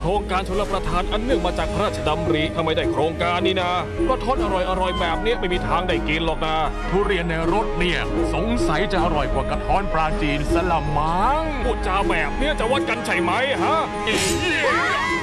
โครงการชลประทานอันเนื่องมาจากพระราชดำริถ้าไม่ได้โครงการนี้นะกระท้อนอร่อยๆแบบนี้ไม่มีทางได้กินหรอกนะทุเรียนในรถเนี่ยสงสัยจะอร่อยกว่ากระท้อนปลาจีนสละมังพูดจาแบบนี้จะวัดกันใช่ไหมฮะ